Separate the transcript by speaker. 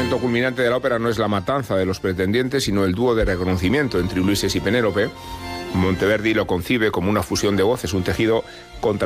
Speaker 1: momento culminante de la ópera no es la matanza de los pretendientes, sino el dúo de reconocimiento entre Ulises y Penélope. Monteverdi lo concibe como una fusión de voces, un tejido contra